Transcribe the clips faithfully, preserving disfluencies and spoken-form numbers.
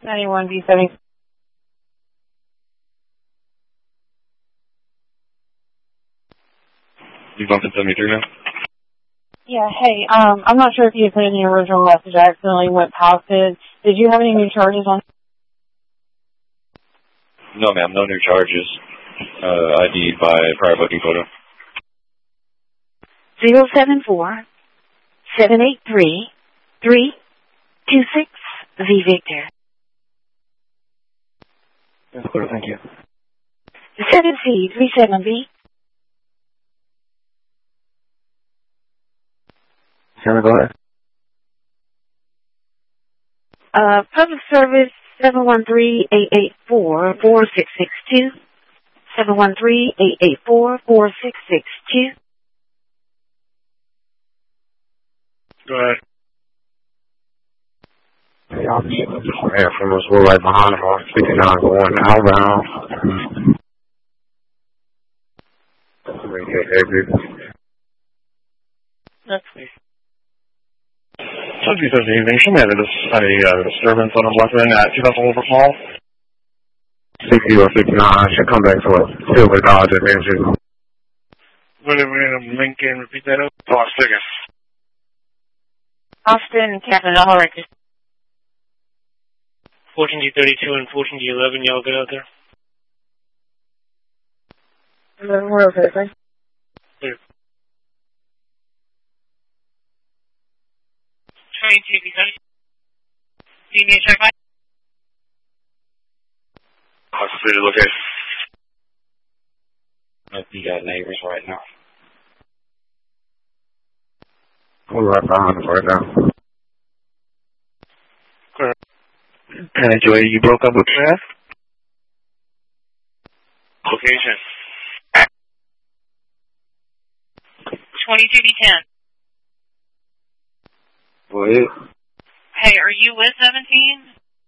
ninety-one B seven. You bumping seventy-three now? Yeah, hey, um, I'm not sure if you put in the original message. I accidentally went past it. Did you have any new charges on? No, ma'am, no new charges. Uh, I D'd by prior booking photo. Zero seven four seven eight three three two six V Victor. That's clear, thank you. Seven C three seven B. Sarah, go ahead. Uh, public service seven one three eight eight four four six six two. Seven one three eight eight four four six six two. Go ahead. Yeah, from us, we're right behind him on sixty-nine going outbound. That's weird. Subject says evening. Show me that this had a uh, disturbance on a Bluffton at two thousand Wolver Hall. sixty or sixty-nine should come back to us. Still with Dodge Adventure. What are we in Lincoln? Repeat that up. Lost tickets. Austin, Captain All Records. fourteen D thirty-two and fourteen D eleven, y'all good out there? We're okay, right? Clear. twenty-two B thirty. Do you need a check line? Completed location. I think you got neighbors right now. We're right behind us right now. Clear. Panic Joy, you broke up with Trav? Location. twenty-two B ten. What? Hey, are you with seventeen?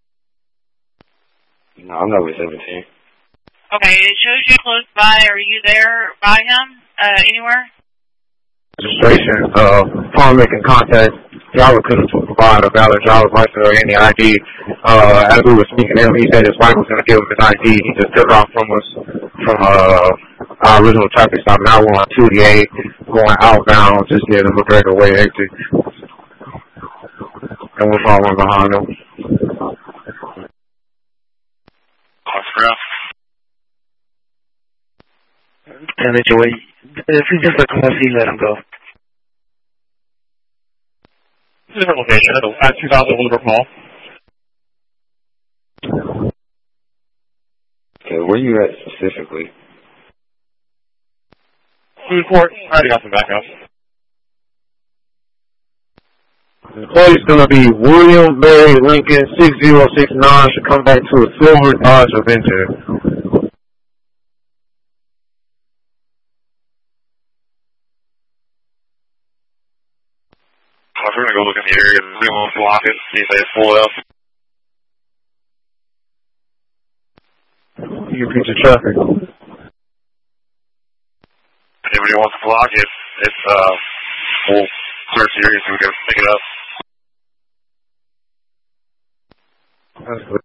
No, I'm not with seventeen. Okay, it shows you close by. Are you there by him? Uh, anywhere? Registration, uh, upon making contact, driver couldn't provide a valid driver's license or any I D. Uh, as we were speaking to him, he said his wife was going to give him his I D. He just took off from us, from, uh, our original traffic stop. Now we're on two eighty-eight, going outbound, just near the McGregor Way exit. And we're following behind him. Panic Joy, if he just like come see, let him go. Different location at two thousand Wolver Hall. Okay, where you at specifically? Food court. I already got some backup. The place is going to be William Berry Lincoln six zero six nine. Should come back to a silver Dodge Avenger. We're going to go look in the area, zoom on, block it, see if it's full up. You can reach the traffic. Anybody wants to block it, it's, uh, we'll search the area so we can pick it up. That's good.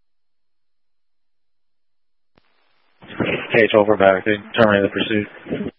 Okay, it's over back. They terminated the pursuit.